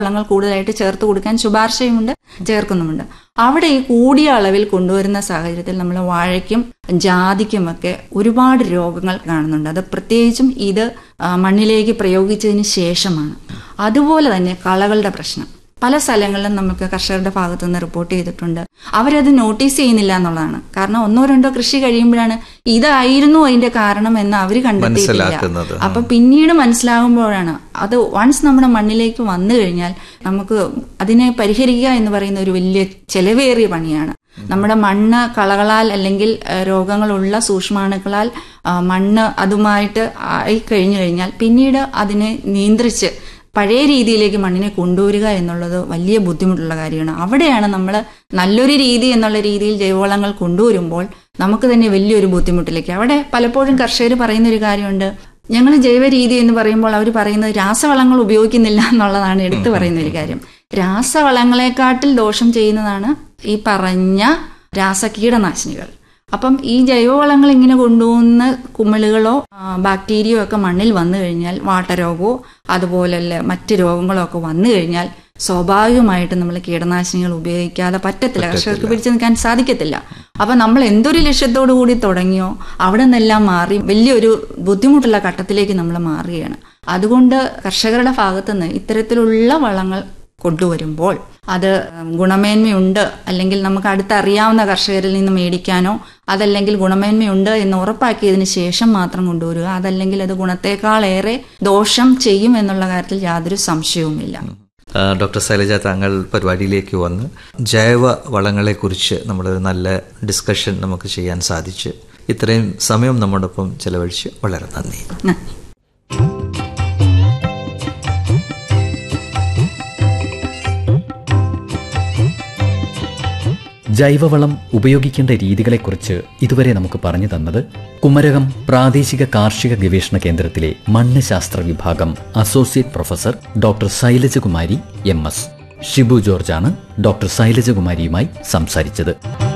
വളങ്ങൾ കൂടുതലായിട്ട് ചേർത്ത് കൊടുക്കാൻ ശുപാർശയുമുണ്ട്, ചേർക്കുന്നുമുണ്ട്. അവിടെ ഈ കൂടിയ അളവിൽ കൊണ്ടുവരുന്ന സാഹചര്യത്തിൽ നമ്മൾ വാഴയ്ക്കും ജാതിക്കുമൊക്കെ ഒരുപാട് രോഗങ്ങൾ കാണുന്നുണ്ട്. അത് പ്രത്യേകിച്ചും ഇത് മണ്ണിലേക്ക് പ്രയോഗിച്ചതിന് ശേഷമാണ്. അതുപോലെ തന്നെ കളകളുടെ പ്രശ്നം പല സ്ഥലങ്ങളിലും നമുക്ക് കർഷകരുടെ ഭാഗത്തു നിന്ന് റിപ്പോർട്ട് ചെയ്തിട്ടുണ്ട്. അവരത് നോട്ടീസ് ചെയ്യുന്നില്ല എന്നുള്ളതാണ്. കാരണം 1-2 കൃഷി കഴിയുമ്പോഴാണ് ഇതായിരുന്നു അതിന്റെ കാരണം എന്ന് അവർ കണ്ടെത്തിയിട്ടില്ല. അപ്പൊ പിന്നീട് മനസ്സിലാകുമ്പോഴാണ് അത് വൺസ് നമ്മുടെ മണ്ണിലേക്ക് വന്നു കഴിഞ്ഞാൽ നമുക്ക് അതിനെ പരിഹരിക്കുക എന്ന് പറയുന്ന ഒരു വലിയ ചെലവേറിയ പണിയാണ്. നമ്മുടെ മണ്ണ് കളകളാൽ അല്ലെങ്കിൽ രോഗങ്ങളുള്ള സൂക്ഷ്മാണുക്കളാൽ മണ്ണ് അതുമായിട്ട് ആയി കഴിഞ്ഞു കഴിഞ്ഞാൽ പിന്നീട് അതിനെ നിയന്ത്രിച്ച് പഴയ രീതിയിലേക്ക് മണ്ണിനെ കൊണ്ടുവരിക എന്നുള്ളത് വലിയ ബുദ്ധിമുട്ടുള്ള കാര്യമാണ്. അവിടെയാണ് നമ്മൾ നല്ലൊരു രീതി എന്നുള്ള രീതിയിൽ ജൈവവളങ്ങൾ കൊണ്ടുവരുമ്പോൾ നമുക്ക് തന്നെ വലിയൊരു ബുദ്ധിമുട്ടിലേക്ക്. അവിടെ പലപ്പോഴും കർഷകർ പറയുന്ന ഒരു കാര്യമുണ്ട്, ഞങ്ങൾ ജൈവ രീതി എന്ന് പറയുമ്പോൾ അവർ പറയുന്നത് രാസവളങ്ങൾ ഉപയോഗിക്കുന്നില്ല എന്നുള്ളതാണ് എടുത്തു പറയുന്ന ഒരു കാര്യം. രാസവളങ്ങളെക്കാട്ടിൽ ദോഷം ചെയ്യുന്നതാണ് ഈ പറഞ്ഞ രാസകീടനാശിനികൾ. അപ്പം ഈ ജൈവവളങ്ങൾ ഇങ്ങനെ കൊണ്ടുപോകുന്ന കുമിളുകളോ ബാക്ടീരിയയോ ഒക്കെ മണ്ണിൽ വന്നു കഴിഞ്ഞാൽ വാട്ടരോഗമോ അതുപോലെ മറ്റ് രോഗങ്ങളോ ഒക്കെ വന്നു കഴിഞ്ഞാൽ സ്വാഭാവികമായിട്ട് നമ്മൾ കീടനാശിനികൾ ഉപയോഗിക്കാതെ പറ്റത്തില്ല, കർഷകർക്ക് പിടിച്ചു നിൽക്കാൻ സാധിക്കത്തില്ല. അപ്പം നമ്മൾ എന്തൊരു ലക്ഷ്യത്തോടു കൂടി തുടങ്ങിയോ അവിടെ നിന്നെല്ലാം മാറി വലിയൊരു ബുദ്ധിമുട്ടുള്ള ഘട്ടത്തിലേക്ക് നമ്മൾ മാറുകയാണ്. അതുകൊണ്ട് കർഷകരുടെ ഭാഗത്തുനിന്ന് ഇത്തരത്തിലുള്ള വളങ്ങൾ കൊണ്ടുവരുമ്പോൾ അത് ഗുണമേന്മയുണ്ട് അല്ലെങ്കിൽ നമുക്ക് അടുത്തറിയാവുന്ന കർഷകരിൽ നിന്ന് മേടിക്കാനോ അതല്ലെങ്കിൽ ഗുണമേന്മയുണ്ട് എന്ന് ഉറപ്പാക്കിയതിന് ശേഷം മാത്രം കൊണ്ടുവരിക. അതല്ലെങ്കിൽ അത് ഗുണത്തേക്കാളേറെ ദോഷം ചെയ്യും എന്നുള്ള കാര്യത്തിൽ യാതൊരു സംശയവുമില്ല. ഡോക്ടർ ശൈലജ, താങ്കൾ പരിപാടിയിലേക്ക് വന്ന് ജൈവ വളങ്ങളെക്കുറിച്ച് നമ്മളൊരു നല്ല ഡിസ്കഷൻ നമുക്ക് ചെയ്യാൻ സാധിച്ച് ഇത്രയും സമയം നമ്മോടൊപ്പം ചെലവഴിച്ച് വളരെ നന്ദി. ജൈവവളം ഉപയോഗിക്കേണ്ട രീതികളെക്കുറിച്ച് ഇതുവരെ നമുക്ക് പറഞ്ഞു തന്നത് കുമരകം പ്രാദേശിക കാർഷിക ഗവേഷണ കേന്ദ്രത്തിലെ മണ്ണ് ശാസ്ത്ര വിഭാഗം associate professor doctor Shailaja Kumari MS. Shibu ജോർജാണ് doctor ശൈലജകുമാരിയുമായി സംസാരിച്ചത്.